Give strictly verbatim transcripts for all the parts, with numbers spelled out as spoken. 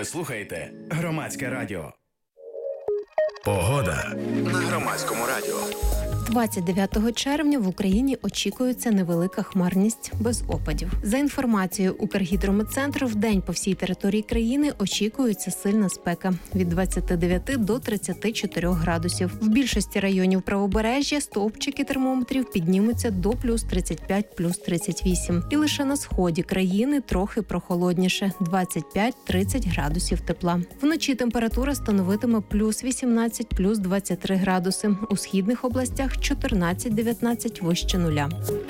Ви слухаєте Громадське радіо. Погода на Громадському радіо. двадцять дев'ятого червня в Україні очікується невелика хмарність без опадів. За інформацією Укргідрометцентру, вдень по всій території країни очікується сильна спека – від двадцяти дев'яти до тридцяти чотирьох градусів. В більшості районів правобережжя стовпчики термометрів піднімуться до плюс тридцять п'ять, плюс тридцять вісім. І лише на сході країни трохи прохолодніше – двадцять п'ять - тридцять градусів тепла. Вночі температура становитиме плюс вісімнадцять, плюс двадцять три градуси. У східних областях чотирнадцять - дев'ятнадцять вище нуля.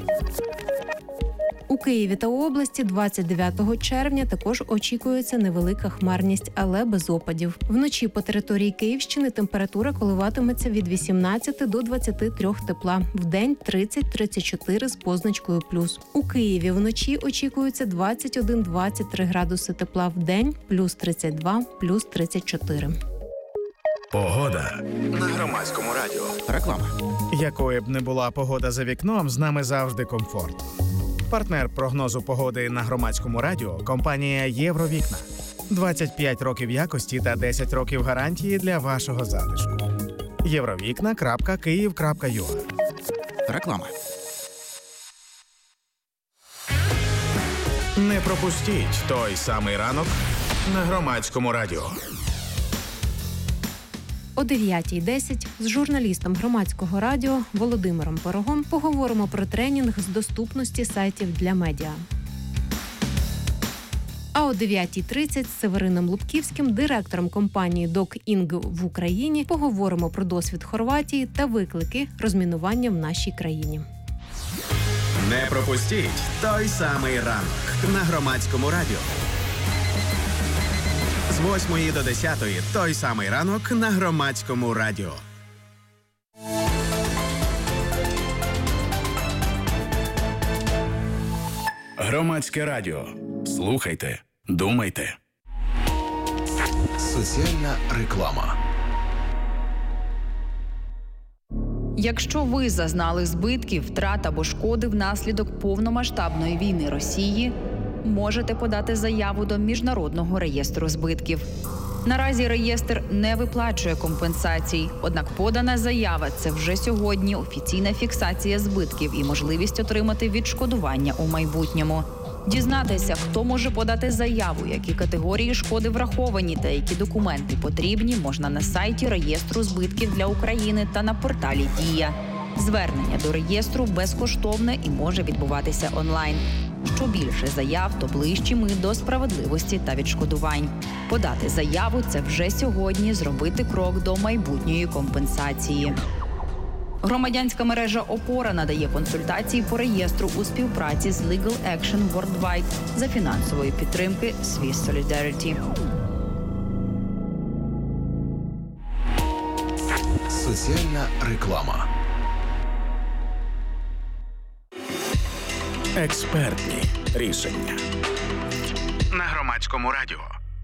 У Києві та області двадцять дев'ятого червня також очікується невелика хмарність, але без опадів. Вночі по території Київщини температура коливатиметься від вісімнадцяти до двадцяти трьох тепла. Вдень тридцять - тридцять чотири з позначкою плюс. У Києві вночі очікується двадцять один - двадцять три градуси тепла. Вдень плюс тридцять два, плюс тридцять чотири. Погода на Громадському радіо. Реклама. Якою б не була погода за вікном, з нами завжди комфорт. Партнер прогнозу погоди на Громадському радіо – компанія «Євровікна». двадцять п'ять років якості та десять років гарантії для вашого затишку. євровікна крапка київ крапка ю а. Реклама. Не пропустіть той самий ранок на Громадському радіо. О дев'ятій десять з журналістом Громадського радіо Володимиром Пирогом поговоримо про тренінг з доступності сайтів для медіа. А о дев'ятій тридцять з Северином Лубківським, директором компанії «Док-Інг» в Україні, поговоримо про досвід Хорватії та виклики розмінування в нашій країні. Не пропустіть той самий ранок на Громадському радіо. З восьмої до десятої той самий ранок на Громадському радіо. Громадське радіо. Слухайте, думайте. Соціальна реклама. Якщо ви зазнали збитків, втрат або шкоди внаслідок повномасштабної війни Росії, можете подати заяву до Міжнародного реєстру збитків. Наразі реєстр не виплачує компенсацій, однак подана заява – це вже сьогодні офіційна фіксація збитків і можливість отримати відшкодування у майбутньому. Дізнатися, хто може подати заяву, які категорії шкоди враховані та які документи потрібні, можна на сайті реєстру збитків для України та на порталі «Дія». Звернення до реєстру безкоштовне і може відбуватися онлайн. Що більше заяв, то ближчі ми до справедливості та відшкодувань. Подати заяву – це вже сьогодні зробити крок до майбутньої компенсації. Громадянська мережа «Опора» надає консультації по реєстру у співпраці з Legal Action Worldwide за фінансової підтримки Swiss Solidarity. Соціальна реклама. Експертні рішення на Громадському радіо.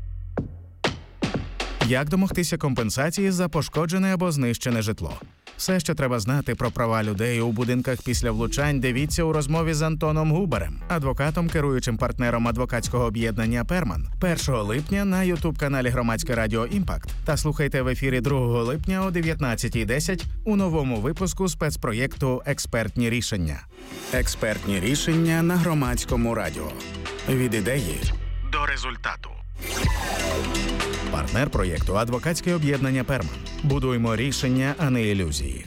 Як домогтися компенсації за пошкоджене або знищене житло? Все, що треба знати про права людей у будинках після влучань, дивіться у розмові з Антоном Губарем, адвокатом, керуючим партнером адвокатського об'єднання «Перман», першого липня на ютуб-каналі Громадське радіо «Імпакт». Та слухайте в ефірі другого липня о дев'ятнадцятій десять у новому випуску спецпроєкту «Експертні рішення». Експертні рішення на Громадському радіо. Від ідеї до результату. Партнер проєкту – адвокатське об'єднання «Перман». Будуємо рішення, а не ілюзії.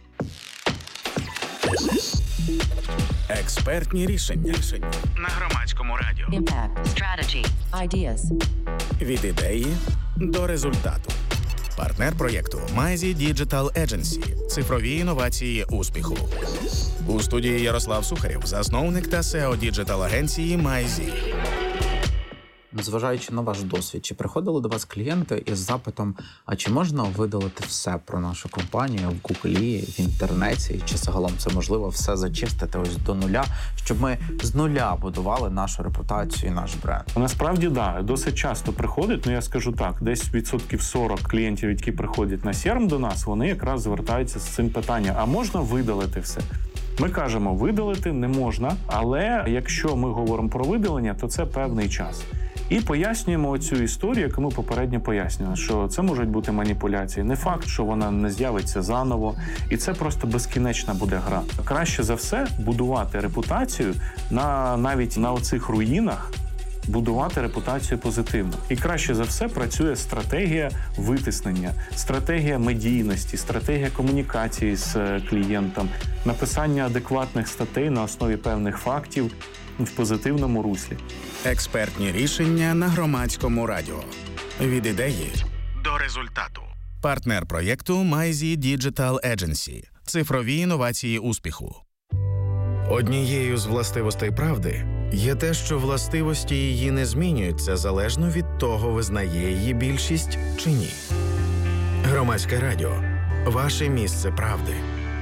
Експертні рішення на Громадському радіо. Impact. Strategy. Ideas. Від ідеї до результату. Партнер проєкту – Майзі Digital Agency. Цифрові інновації успіху. У студії Ярослав Сухарєв, засновник та сео діджитал-агенції Майзі. Зважаючи на ваш досвід, чи приходили до вас клієнти із запитом, а чи можна видалити все про нашу компанію в Гуглі, в інтернеті, чи загалом це можливо все зачистити ось до нуля, щоб ми з нуля будували нашу репутацію і наш бренд? Насправді, да, досить часто приходять, ну я скажу так, десь відсотків сорок клієнтів, які приходять на сєрм до нас, вони якраз звертаються з цим питанням, а можна видалити все? Ми кажемо, видалити не можна, але якщо ми говоримо про видалення, то це певний час. І пояснюємо цю історію, яку ми попередньо пояснювали, що це можуть бути маніпуляції. Не факт, що вона не з'явиться заново, і це просто безкінечна буде гра. Краще за все будувати репутацію на навіть на оцих руїнах, будувати репутацію позитивно. І краще за все працює стратегія витиснення, стратегія медійності, стратегія комунікації з клієнтом, написання адекватних статей на основі певних фактів в позитивному руслі. Експертні рішення на Громадському радіо. Від ідеї до результату. Партнер проєкту Майзі Digital Agency. Цифрові інновації успіху. Однією з властивостей правди є те, що властивості її не змінюються залежно від того, визнає її більшість чи ні. Громадське радіо. Ваше місце правди.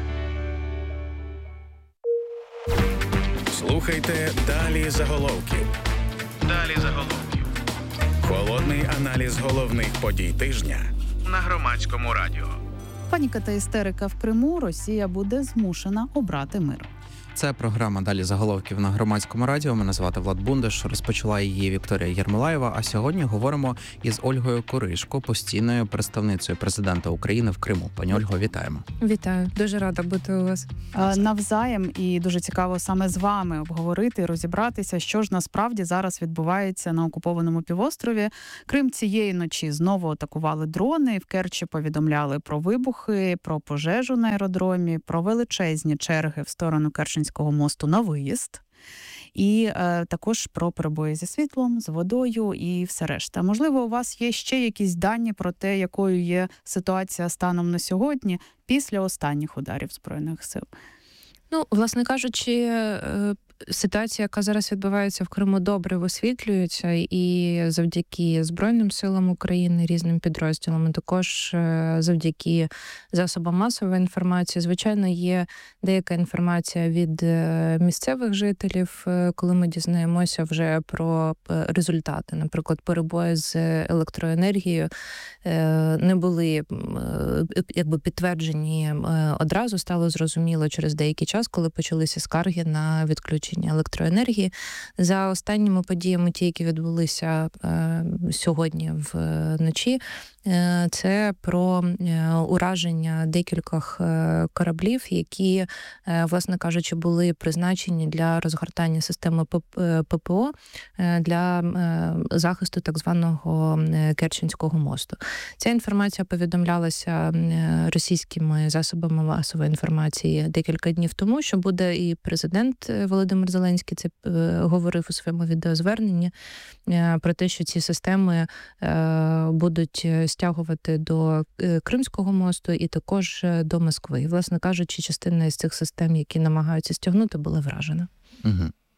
Слухайте «Далі заголовків». Далі заголовків. Холодний аналіз головних подій тижня на Громадському радіо. Паніка та істерика в Криму. Росія буде змушена обрати мир. Це програма «Далі заголовків» на Громадському радіо. Мене звати Влад Бундаш, розпочала її Вікторія Єрмолаєва, а сьогодні говоримо із Ольгою Коришко, постійною представницею президента України в Криму. Пані Ольго, вітаємо. Вітаю, дуже рада бути у вас. Навзаєм, і дуже цікаво саме з вами обговорити, розібратися, що ж насправді зараз відбувається на окупованому півострові. Крим цієї ночі знову атакували дрони, в Керчі повідомляли про вибухи, про пожежу на аеродромі, про величезні черги в сторону Керченського мосту на виїзд. І е, також про перебої зі світлом, з водою і все решта. Можливо, у вас є ще якісь дані про те, якою є ситуація станом на сьогодні після останніх ударів Збройних сил? Ну, власне кажучи, е, ситуація, яка зараз відбувається в Криму, добре висвітлюється, і завдяки Збройним силам України, різним підрозділам, також завдяки засобам масової інформації. Звичайно, є деяка інформація від місцевих жителів, коли ми дізнаємося вже про результати. Наприклад, перебої з електроенергією не були якби підтверджені одразу, стало зрозуміло через деякий час, коли почалися скарги на відключення електроенергії. За останніми подіями, ті, які відбулися е, сьогодні вночі, е, це про е, ураження декількох е, кораблів, які, е, власне кажучи, були призначені для розгортання системи ППО е, для е, захисту так званого Керченського мосту. Ця інформація повідомлялася російськими засобами масової інформації декілька днів тому, що буде і президент Володимир Зеленський це е, говорив у своєму відеозверненні е, про те, що ці системи е, будуть стягувати до е, Кримського мосту і також до Москви. І, власне кажучи, частина із цих систем, які намагаються стягнути, була вражена. Угу.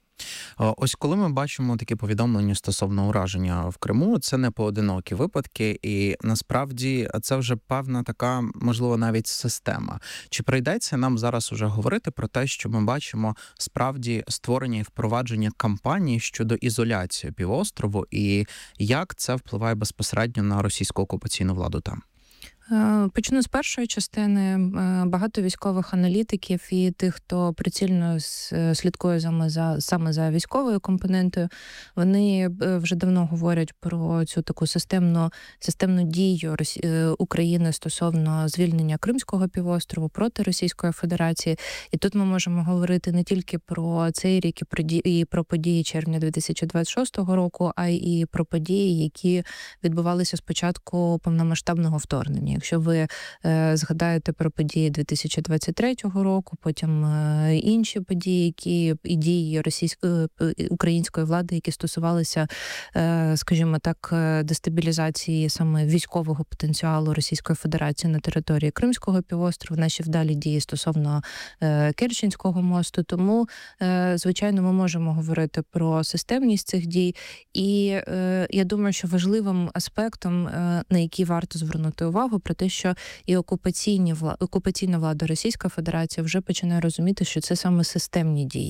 Ось коли ми бачимо такі повідомлення стосовно ураження в Криму, це не поодинокі випадки, і насправді це вже певна така, можливо, навіть система. Чи прийдеться нам зараз уже говорити про те, що ми бачимо справді створення і впровадження кампаній щодо ізоляції півострову, і як це впливає безпосередньо на російську окупаційну владу там? Почну з першої частини. Багато військових аналітиків і тих, хто прицільно слідкує саме за, саме за військовою компонентою, вони вже давно говорять про цю таку системну, системну дію України стосовно звільнення Кримського півострову проти Російської Федерації. І тут ми можемо говорити не тільки про цей рік і про, і про події червня дві тисячі двадцять шостого року, а й про події, які відбувалися з початку повномасштабного вторгнення. Якщо ви е, згадаєте про події дві тисячі двадцять третього року, потім е, інші події, які і дії російської української влади, які стосувалися, е, скажімо так, дестабілізації саме військового потенціалу Російської Федерації на території Кримського півострова, наші вдалі дії стосовно е, Керченського мосту. Тому, е, звичайно, ми можемо говорити про системність цих дій. І е, я думаю, що важливим аспектом, е, на який варто звернути увагу, про те, що і окупаційні вла... окупаційна влада Російської Федерації вже починає розуміти, що це саме системні дії.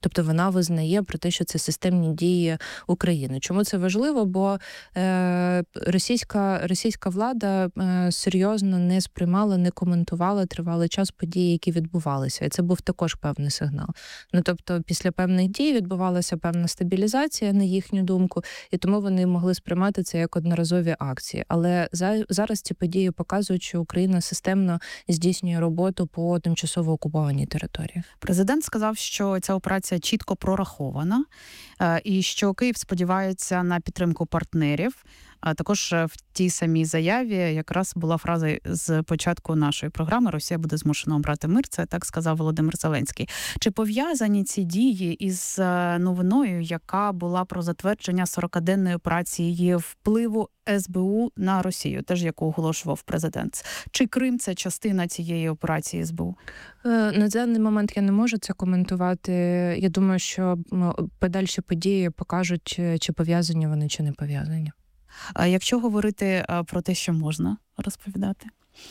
Тобто вона визнає про те, що це системні дії України. Чому це важливо? Бо е, російська, російська влада е, серйозно не сприймала, не коментувала тривалий час події, які відбувалися. І це був також певний сигнал. Ну, тобто після певних дій відбувалася певна стабілізація, на їхню думку, і тому вони могли сприймати це як одноразові акції. Але за, зараз ці події показують, що Україна системно здійснює роботу по тимчасово окупованій території. Президент сказав, що ця операція чітко прорахована і що Київ сподівається на підтримку партнерів. А також в тій самій заяві якраз була фраза з початку нашої програми «Росія буде змушена обрати мир». Це так сказав Володимир Зеленський. Чи пов'язані ці дії із новиною, яка була про затвердження сорокаденної операції впливу ес бе у на Росію, теж яку оголошував президент? Чи Крим – це частина цієї операції ес бе у? На даний момент я не можу це коментувати. Я думаю, що подальші події покажуть, чи пов'язані вони, чи не пов'язані. А якщо говорити про те, що можна розповідати,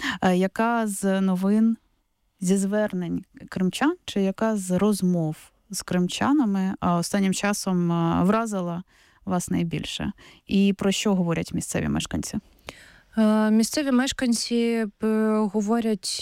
яка з новин, зі звернень кримчан, чи яка з розмов з кримчанами останнім часом вразила вас найбільше? І про що говорять місцеві мешканці? Місцеві мешканці говорять,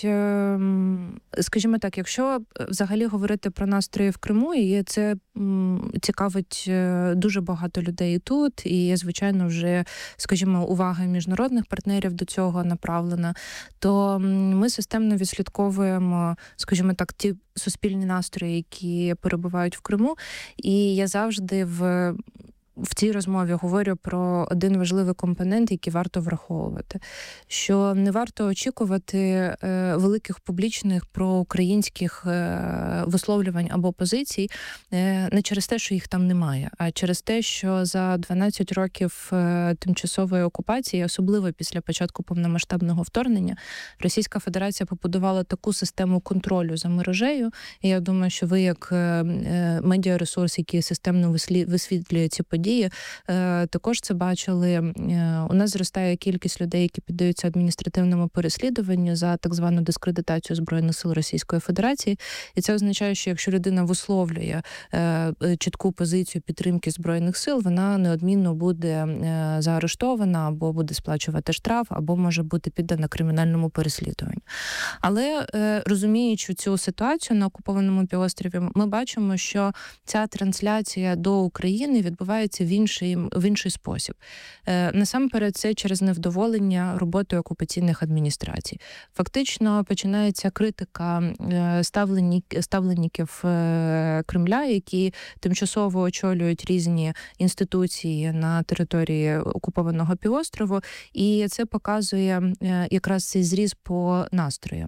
скажімо так, якщо взагалі говорити про настрої в Криму, і це цікавить дуже багато людей тут, і, звичайно, вже, скажімо, увага міжнародних партнерів до цього направлена, то ми системно відслідковуємо, скажімо так, ті суспільні настрої, які перебувають в Криму, і я завжди в В цій розмові говорю про один важливий компонент, який варто враховувати. Що не варто очікувати е, великих публічних проукраїнських е, висловлювань або позицій е, не через те, що їх там немає, а через те, що за дванадцять років е, тимчасової окупації, особливо після початку повномасштабного вторгнення, Російська Федерація побудувала таку систему контролю за мережею. І я думаю, що ви, як е, медіаресурс, який системно висвітлює ці події, також це бачили. У нас зростає кількість людей, які піддаються адміністративному переслідуванню за так звану дискредитацію Збройних сил Російської Федерації. І це означає, що якщо людина висловлює чітку позицію підтримки Збройних сил, вона неодмінно буде заарештована, або буде сплачувати штраф, або може бути піддана кримінальному переслідуванню. Але розуміючи цю ситуацію на окупованому півострові, ми бачимо, що ця трансляція до України відбувається в інший, в інший спосіб. Е, насамперед, це через невдоволення роботою окупаційних адміністрацій. Фактично, починається критика е, ставлені, ставленників е, Кремля, які тимчасово очолюють різні інституції на території окупованого півострову, і це показує е, якраз цей зріз по настроям.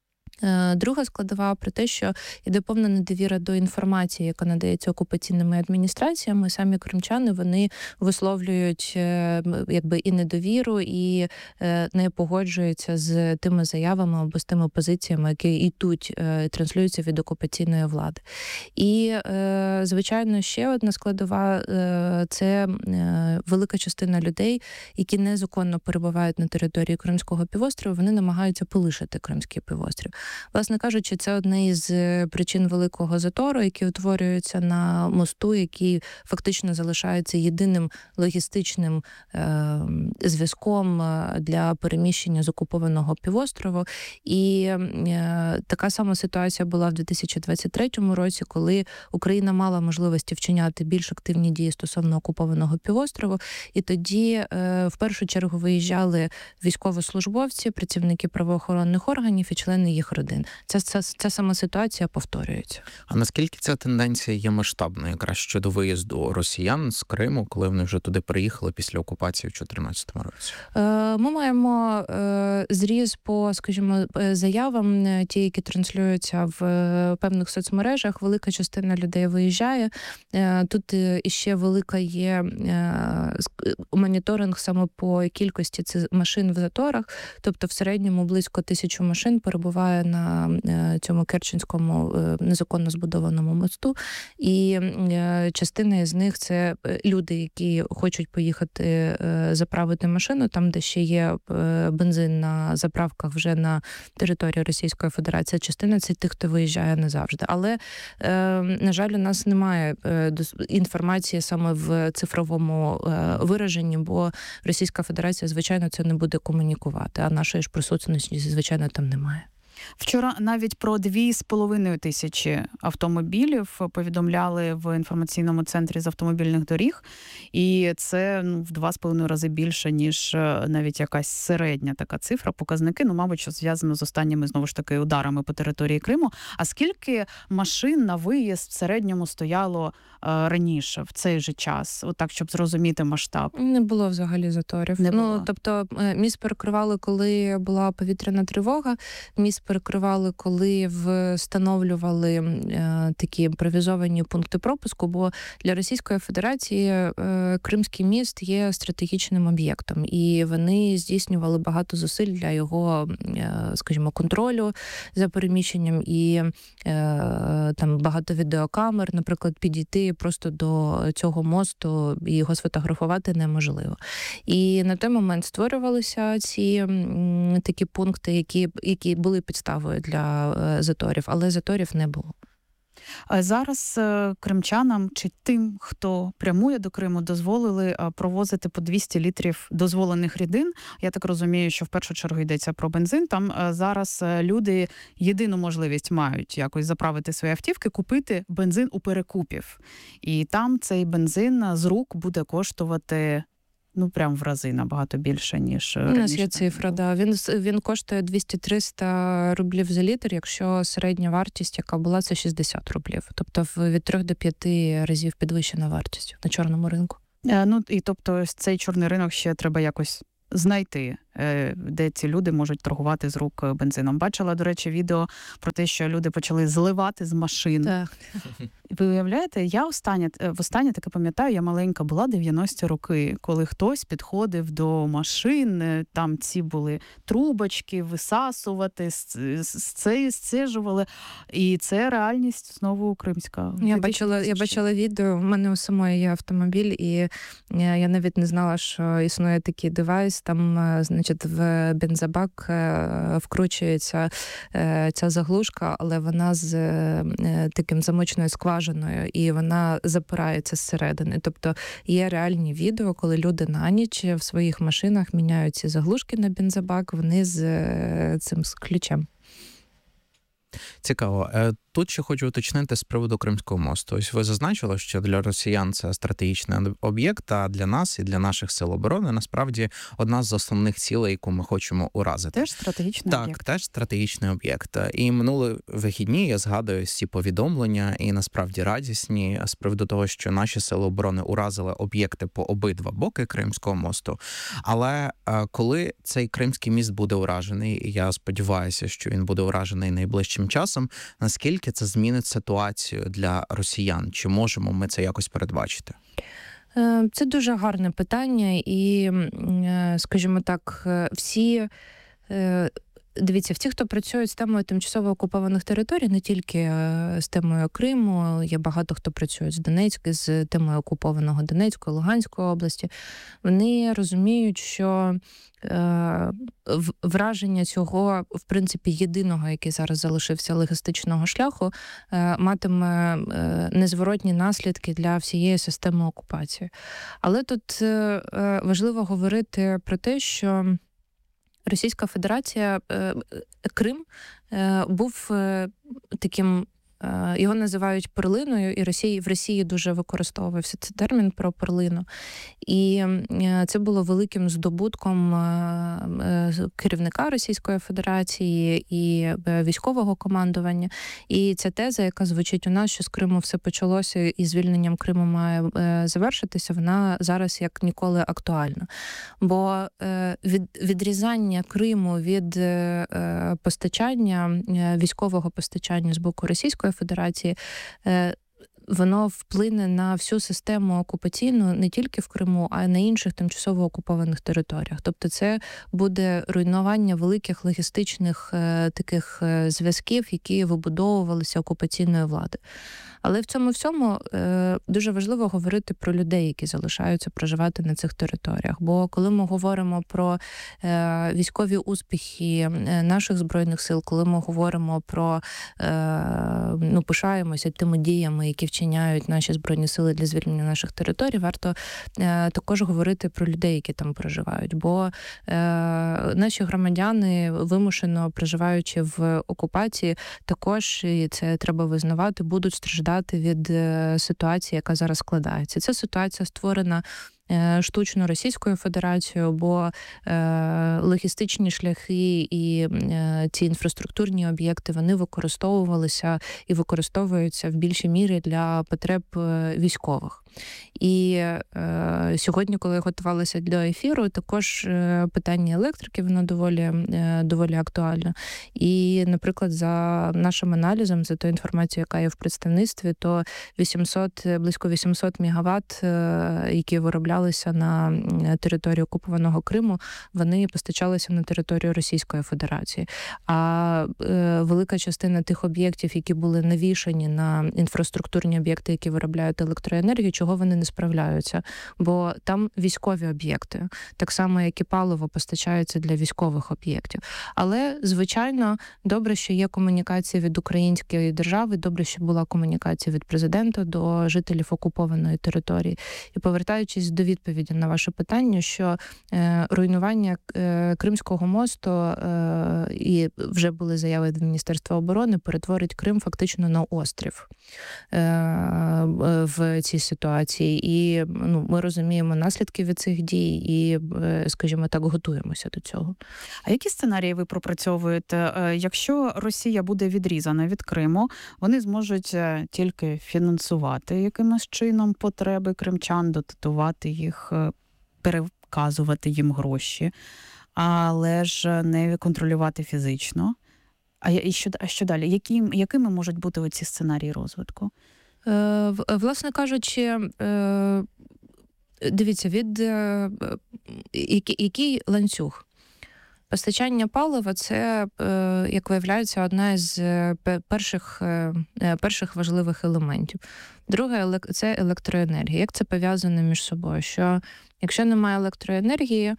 Друга складова про те, що йде повна недовіра до інформації, яка надається окупаційними адміністраціями. Самі кримчани, вони висловлюють якби і недовіру, і не погоджуються з тими заявами або з тими позиціями, які йдуть, транслюються від окупаційної влади. І, звичайно, ще одна складова – це велика частина людей, які незаконно перебувають на території Кримського півострова, вони намагаються полишити Кримський півострів. Власне кажучи, це одне із причин великого затору, який утворюється на мосту, який фактично залишається єдиним логістичним е, зв'язком для переміщення з окупованого півострову. І е, така сама ситуація була в дві тисячі двадцять третьому році, коли Україна мала можливості вчиняти більш активні дії стосовно окупованого півострову. І тоді е, в першу чергу виїжджали військовослужбовці, працівники правоохоронних органів і члени їх родин. Ця, ця, ця сама ситуація повторюється. А наскільки ця тенденція є масштабною якраз щодо виїзду росіян з Криму, коли вони вже туди приїхали після окупації в чотирнадцятому році? Ми маємо зріз по, скажімо, заявам, ті, які транслюються в певних соцмережах. Велика частина людей виїжджає. Тут іще велика є моніторинг саме по кількості цих машин в заторах. Тобто в середньому близько тисячу машин перебуває на цьому Керченському незаконно збудованому мосту. І частина з них – це люди, які хочуть поїхати заправити машину, там, де ще є бензин на заправках вже на території Російської Федерації. Частина – це тих, хто виїжджає назавжди. Але, на жаль, у нас немає інформації саме в цифровому вираженні, бо Російська Федерація, звичайно, це не буде комунікувати, а нашої ж присутності, звичайно, там немає. Вчора навіть про дві з половиною тисячі автомобілів повідомляли в інформаційному центрі з автомобільних доріг, і це ну, в два з половиною рази більше, ніж навіть якась середня така цифра, показники, ну, мабуть, що зв'язано з останніми, знову ж таки, ударами по території Криму. А скільки машин на виїзд в середньому стояло е, раніше, в цей же час? От так, щоб зрозуміти масштаб. Не було взагалі заторів. Не було. Ну, тобто, міст перекривали, коли була повітряна тривога, міст перекривали, коли встановлювали е, такі імпровізовані пункти пропуску, бо для Російської Федерації е, Кримський міст є стратегічним об'єктом, і вони здійснювали багато зусиль для його, е, скажімо, контролю за переміщенням, і е, там багато відеокамер, наприклад, підійти просто до цього мосту і його сфотографувати неможливо. І на той момент створювалися ці м, такі пункти, які, які були підставою для заторів, але заторів не було. Зараз кримчанам чи тим, хто прямує до Криму, дозволили провозити по двісті літрів дозволених рідин. Я так розумію, що в першу чергу йдеться про бензин. Там зараз люди єдину можливість мають якось заправити свої автівки, купити бензин у перекупів. І там цей бензин з рук буде коштувати ну, прям в рази набагато більше, ніж раніше. У нас є цифра, да. Він, він коштує двісті-триста рублів за літр, якщо середня вартість, яка була, це шістдесят рублів. Тобто від трьох до п'яти разів підвищена вартість на чорному ринку. А, ну, і тобто цей чорний ринок ще треба якось знайти, де ці люди можуть торгувати з рук бензином. Бачила, до речі, відео про те, що люди почали зливати з машин. Так. Ви уявляєте, я останнє, востаннє таке пам'ятаю, я маленька була, дев'яності роки, коли хтось підходив до машин, там ці були трубочки, висасувати, сцежували, і це реальність знову кримська. Я бачила, я бачила відео, в мене у самої є автомобіль, і я навіть не знала, що існує такий девайс, там, значить, в бензобак вкручується ця заглушка, але вона з таким замочною скважиною, і вона запирається зсередини. Тобто є реальні відео, коли люди на ніч в своїх машинах міняють ці заглушки на бензобак, вони з цим з ключем. Цікаво. Тут ще хочу уточнити з приводу Кримського мосту. Ось ви зазначили, що для росіян це стратегічний об'єкт, а для нас і для наших сил оборони насправді одна з основних цілей, яку ми хочемо уразити. Теж стратегічний так, об'єкт. Так, теж стратегічний об'єкт. І минулі вихідні я згадую ці повідомлення, і насправді радісні, з приводу того, що наші сили оборони уразили об'єкти по обидва боки Кримського мосту. Але коли цей Кримський міст буде уражений, і я сподіваюся, що він буде уражений найближчим часом, наскільки це змінить ситуацію для росіян? Чи можемо ми це якось передбачити? Це дуже гарне питання, і, скажімо так, всі... Дивіться, всі, хто працюють з темою тимчасово окупованих територій, не тільки з темою Криму, є багато хто працює з Донецька, з темою окупованого Донецької, Луганської області, вони розуміють, що е, враження цього, в принципі, єдиного, який зараз залишився логістичного шляху, е, матиме е, незворотні наслідки для всієї системи окупації. Але тут е, важливо говорити про те, що Російська Федерація, Крим був таким, його називають перлиною, і Росії, в Росії дуже використовувався цей термін про перлину. І це було великим здобутком керівника Російської Федерації і військового командування. І ця теза, яка звучить у нас, що з Криму все почалося і звільненням Криму має завершитися, вона зараз як ніколи актуальна. Бо від, відрізання Криму від постачання, військового постачання з боку Російської Федерації воно вплине на всю систему окупаційну не тільки в Криму, а й на інших тимчасово окупованих територіях. Тобто це буде руйнування великих логістичних е, таких е, зв'язків, які вибудовувалися окупаційною владою. Але в цьому всьому е, дуже важливо говорити про людей, які залишаються проживати на цих територіях. Бо коли ми говоримо про е, військові успіхи наших Збройних сил, коли ми говоримо про, е, ну, пишаємося тими діями, які вчиняють наші Збройні сили для звільнення наших територій, варто е, також говорити про людей, які там проживають. Бо е, наші громадяни, вимушено проживаючи в окупації, також, і це треба визнавати, будуть страждати від ситуації, яка зараз складається. Ця ситуація створена штучно Російською Федерацією, бо е, логістичні шляхи і е, ці інфраструктурні об'єкти, вони використовувалися і використовуються в більшій мірі для потреб військових. І е, сьогодні, коли я готувалася до ефіру, також е, питання електрики, воно доволі, е, доволі актуальне. І, наприклад, за нашим аналізом, за тою інформацією, яка є в представництві, то вісімсот, близько вісімсот мегаватт, е, які вироблялися на території окупованого Криму, вони постачалися на територію Російської Федерації. А е, велика частина тих об'єктів, які були навішані на інфраструктурні об'єкти, які виробляють електроенергію, чого вони не справляються, бо там військові об'єкти, так само, як і паливо постачається для військових об'єктів. Але, звичайно, добре, що є комунікація від української держави, добре, що була комунікація від президента до жителів окупованої території. І повертаючись до відповіді на ваше питання, що е, руйнування е, Кримського мосту, е, і вже були заяви від Міністерства оборони, перетворить Крим фактично на острів е, в цій ситуації. І ну, ми розуміємо наслідки від цих дій і, скажімо так, готуємося до цього. А які сценарії ви пропрацьовуєте? Якщо Росія буде відрізана від Криму, вони зможуть тільки фінансувати якимось чином потреби кримчан, дотувати їх, переказувати їм гроші, але ж не контролювати фізично. А і що, а що далі? Які, якими можуть бути оці сценарії розвитку? Власне кажучи, дивіться, від який ланцюг? Постачання палива – це, як виявляється, одна із перших, перших важливих елементів. Друге – це електроенергія. Як це пов'язано між собою? Що якщо немає електроенергії,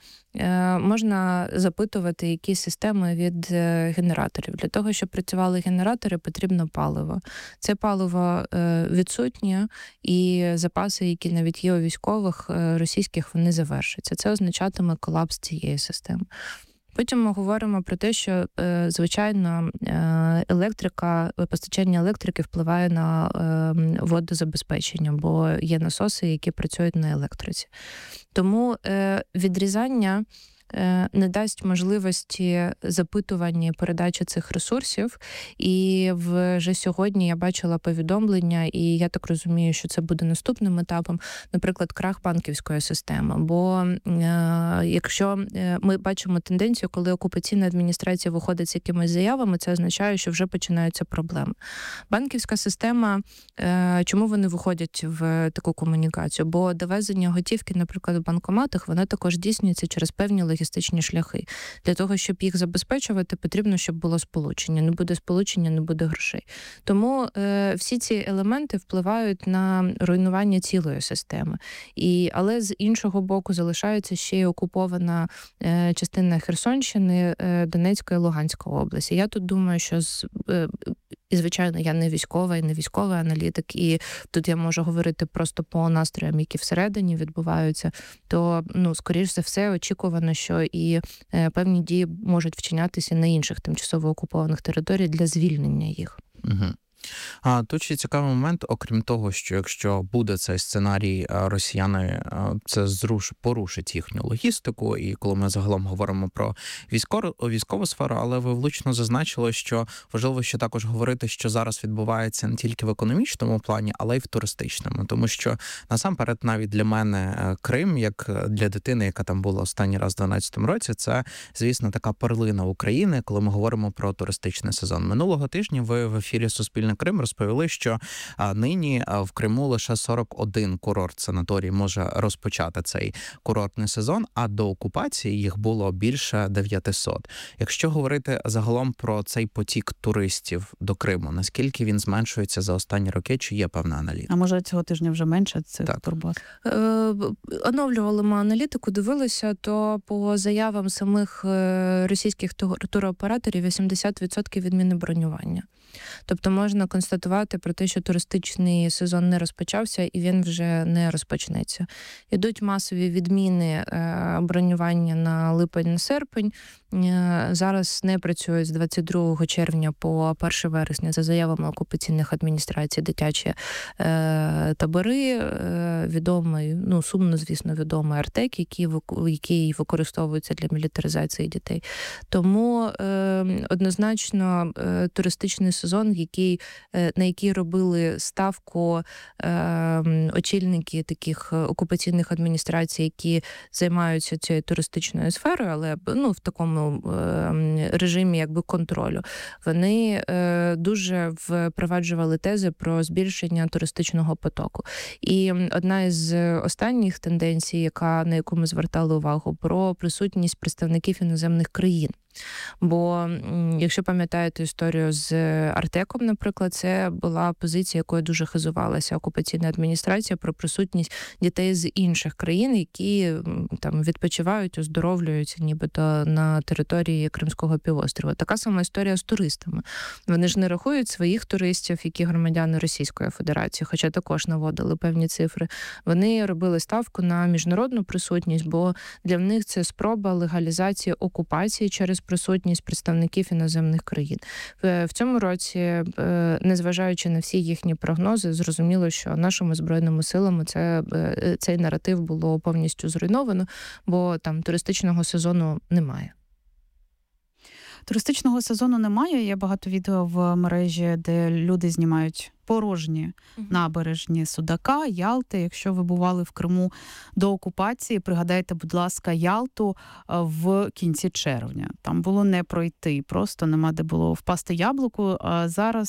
можна запитувати якісь системи від генераторів. Для того, щоб працювали генератори, потрібно паливо. Це паливо відсутнє, і запаси, які навіть є у військових російських, вони завершаться. Це означатиме колапс цієї системи. Потім ми говоримо про те, що, звичайно, електрика, постачання електрики впливає на водозабезпечення, бо є насоси, які працюють на електриці. Тому відрізання не дасть можливості запитування і передачі цих ресурсів. І вже сьогодні я бачила повідомлення, і я так розумію, що це буде наступним етапом, наприклад, крах банківської системи. Бо е, якщо ми бачимо тенденцію, коли окупаційна адміністрація виходить з якимись заявами, це означає, що вже починаються проблеми. Банківська система, е, чому вони виходять в таку комунікацію? Бо довезення готівки, наприклад, в банкоматах, вона також здійснюється через певні логістичні шляхи. Для того, щоб їх забезпечувати, потрібно, щоб було сполучення. Не буде сполучення, не буде грошей. Тому е, всі ці елементи впливають на руйнування цілої системи. І, але з іншого боку залишається ще й окупована е, частина Херсонщини, е, Донецька і Луганська області. Я тут думаю, що з е, І, звичайно, я не військова і не військовий аналітик, і тут я можу говорити просто по настроям, які всередині відбуваються, то, ну, скоріш за все, очікувано, що і е, певні дії можуть вчинятися на інших тимчасово окупованих територіях для звільнення їх. Угу. А тут ще цікавий момент, окрім того, що якщо буде цей сценарій, росіяни це зруш, порушить їхню логістику, і коли ми загалом говоримо про військову, військову сферу, але ви влучно зазначили, що важливо ще також говорити, що зараз відбувається не тільки в економічному плані, але й в туристичному, тому що насамперед навіть для мене Крим, як для дитини, яка там була останній раз в дванадцятому році, це, звісно, така перлина України, коли ми говоримо про туристичний сезон. Минулого тижня ви в ефірі Суспільне Суспільне Крим розповіли, що нині в Криму лише сорок один курорт-санаторій може розпочати цей курортний сезон, а до окупації їх було більше дев'ятисот. Якщо говорити загалом про цей потік туристів до Криму, наскільки він зменшується за останні роки, чи є певна аналітика? А може цього тижня вже менше цих Так. турбот? Е, Оновлювали ми аналітику, дивилися, то по заявам самих російських туроператорів вісімдесят відсотків відміни бронювання. Тобто можна констатувати про те, що туристичний сезон не розпочався і він вже не розпочнеться. Ідуть масові відміни бронювання на липень-серпень. Зараз не працюють з двадцять другого червня по перше вересня за заявами окупаційних адміністрацій дитячі е, табори, е, відомий, ну сумно, звісно, відомий Артек, який, який використовується для мілітаризації дітей. Тому е, однозначно е, туристичний сезон, який, е, на який робили ставку е, очільники таких окупаційних адміністрацій, які займаються цією туристичною сферою, але ну в такому режимі якби контролю. Вони е, дуже впроваджували тези про збільшення туристичного потоку. І одна із останніх тенденцій, яка, на яку ми звертали увагу, про присутність представників іноземних країн. Бо, якщо пам'ятаєте історію з Артеком, наприклад, це була позиція, якою дуже хизувалася окупаційна адміністрація про присутність дітей з інших країн, які там відпочивають, оздоровлюються нібито на території Кримського півострова. Така сама історія з туристами. Вони ж не рахують своїх туристів, які громадяни Російської Федерації, хоча також наводили певні цифри. Вони робили ставку на міжнародну присутність, бо для них це спроба легалізації окупації через присутність представників іноземних країн. В цьому році, незважаючи на всі їхні прогнози, зрозуміло, що нашими Збройними силами це, цей наратив було повністю зруйновано, бо там туристичного сезону немає. Туристичного сезону немає. Є багато відео в мережі, де люди знімають порожні uh-huh. набережні Судака, Ялти. Якщо ви бували в Криму до окупації, пригадайте, будь ласка, Ялту в кінці червня. Там було не пройти, просто нема де було впасти яблуку. А зараз